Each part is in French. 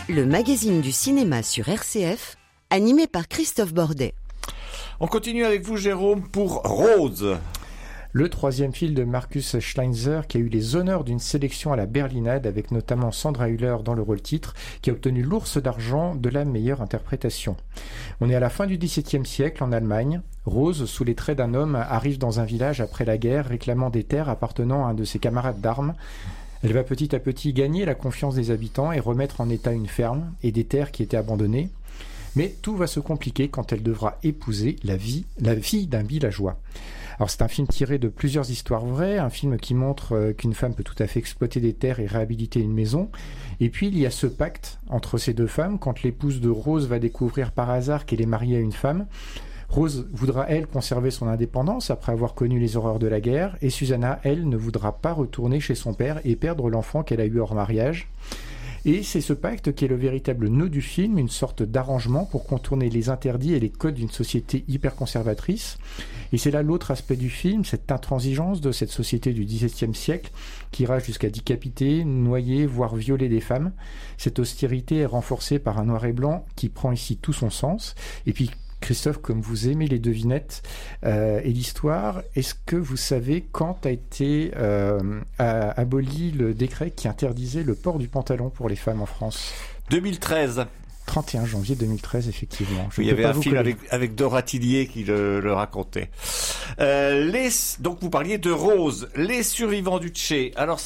Le magazine du cinéma sur RCF, animé par Christophe Bordet. On continue avec vous, Jérôme, pour Rose. Le troisième film de Markus Schleinzer qui a eu les honneurs d'une sélection à la Berlinade avec notamment Sandra Hüller dans le rôle titre qui a obtenu l'Ours d'argent de la meilleure interprétation. On est à la fin du XVIIe siècle en Allemagne. Rose, sous les traits d'un homme, arrive dans un village après la guerre réclamant des terres appartenant à un de ses camarades d'armes. Elle va petit à petit gagner la confiance des habitants et remettre en état une ferme et des terres qui étaient abandonnées. Mais tout va se compliquer quand elle devra épouser la fille d'un villageois. Alors c'est un film tiré de plusieurs histoires vraies, un film qui montre qu'une femme peut tout à fait exploiter des terres et réhabiliter une maison. Et puis il y a ce pacte entre ces deux femmes, quand l'épouse de Rose va découvrir par hasard qu'elle est mariée à une femme. Rose voudra, elle, conserver son indépendance après avoir connu les horreurs de la guerre, et Susanna, elle, ne voudra pas retourner chez son père et perdre l'enfant qu'elle a eu hors mariage. Et c'est ce pacte qui est le véritable nœud du film, une sorte d'arrangement pour contourner les interdits et les codes d'une société hyper conservatrice. Et c'est là l'autre aspect du film, cette intransigeance de cette société du XVIIe siècle qui ira jusqu'à décapiter, noyer, voire violer des femmes. Cette austérité est renforcée par un noir et blanc qui prend ici tout son sens. Et puis Christophe, comme vous aimez les devinettes et l'histoire, est-ce que vous savez quand a été aboli le décret qui interdisait le port du pantalon pour les femmes en France ? 2013. 31 janvier 2013, effectivement. Il y avait un film avec Dora Tillier qui le racontait. Donc vous parliez de Rose, Les survivants du Tché. Alors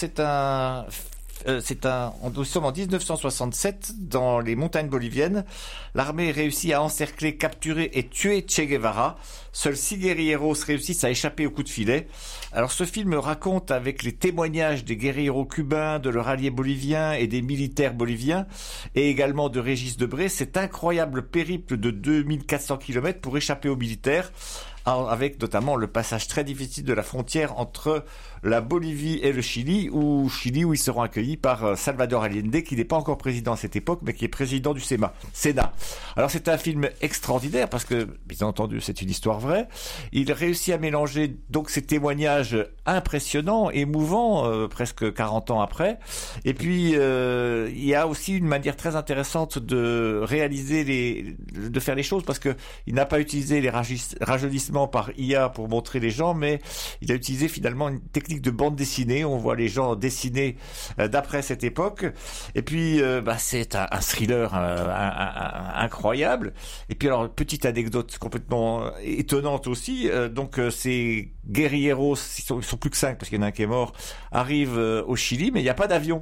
nous sommes en 1967 dans les montagnes boliviennes. L'armée réussit à encercler, capturer et tuer Che Guevara. Seuls 6 guerrilleros réussissent à échapper au coup de filet. Alors ce film raconte avec les témoignages des guerrilleros cubains, de leurs alliés boliviens et des militaires boliviens et également de Régis Debray cet incroyable périple de 2400 km pour échapper aux militaires, avec notamment le passage très difficile de la frontière entre la Bolivie et le Chili où ils seront accueillis par Salvador Allende, qui n'est pas encore président à cette époque, mais qui est président du Sénat. Alors c'est un film extraordinaire parce que, bien entendu, c'est une histoire vraie. Il réussit à mélanger donc ces témoignages impressionnants, émouvants, presque 40 ans après. Et puis, il y a aussi une manière très intéressante de réaliser de faire les choses, parce que il n'a pas utilisé les rajeunissements par IA pour montrer les gens, mais il a utilisé finalement une technique de bande dessinée. On voit les gens dessinés d'après cette époque. Et puis, c'est un thriller incroyable. Et puis alors, petite anecdote complètement étonnante aussi. Ces guerrilleros, ils sont plus que 5 parce qu'il y en a un qui est mort, arrivent au Chili, mais il n'y a pas d'avion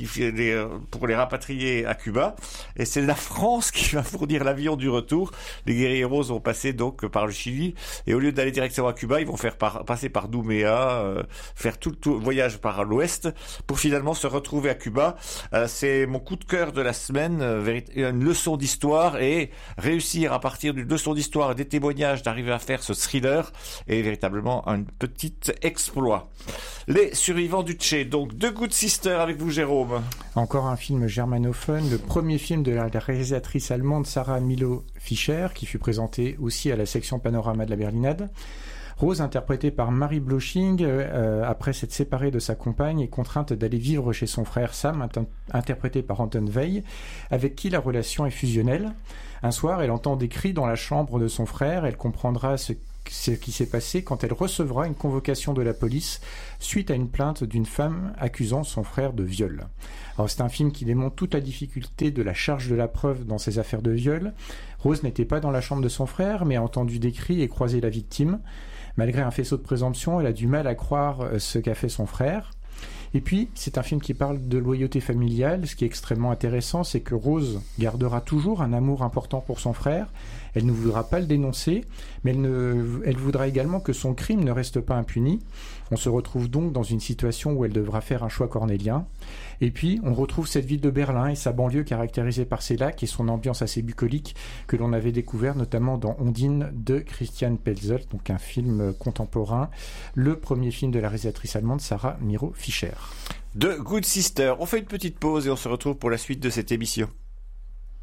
pour les rapatrier à Cuba. Et c'est la France qui va fournir l'avion du retour. Les guerrilleros vont passer donc par le Chili. Et au lieu d'aller directement à Cuba, ils vont passer par Nouméa, faire tout le voyage par l'ouest pour finalement se retrouver à Cuba. C'est mon coup de cœur de la semaine, une leçon d'histoire, et réussir à partir d'une leçon d'histoire et des témoignages d'arriver à faire ce thriller est véritablement un petit exploit. Les survivants du Tché, donc The Good Sister avec vous, Jérôme. Encore un film germanophone, le premier film de la réalisatrice allemande Sarah Milo Fischer, qui fut présenté aussi à la section Panorama de la Berlinade. Rose, interprétée par Marie Bloching, après s'être séparée de sa compagne, est contrainte d'aller vivre chez son frère Sam, interprété par Anton Weil, avec qui la relation est fusionnelle. Un soir, elle entend des cris dans la chambre de son frère. Elle comprendra ce qui s'est passé quand elle recevra une convocation de la police suite à une plainte d'une femme accusant son frère de viol. Alors c'est un film qui démontre toute la difficulté de la charge de la preuve dans ces affaires de viol. Rose n'était pas dans la chambre de son frère, mais a entendu des cris et croisé la victime. Malgré un faisceau de présomption, elle a du mal à croire ce qu'a fait son frère. Et puis, c'est un film qui parle de loyauté familiale. Ce qui est extrêmement intéressant, c'est que Rose gardera toujours un amour important pour son frère. Elle ne voudra pas le dénoncer, mais elle voudra également que son crime ne reste pas impuni. On se retrouve donc dans une situation où elle devra faire un choix cornélien. Et puis, on retrouve cette ville de Berlin et sa banlieue caractérisée par ses lacs et son ambiance assez bucolique que l'on avait découvert notamment dans Ondine de Christian Petzold, donc un film contemporain, le premier film de la réalisatrice allemande Sarah Milo Fischer. The Good Sister. On fait une petite pause et on se retrouve pour la suite de cette émission.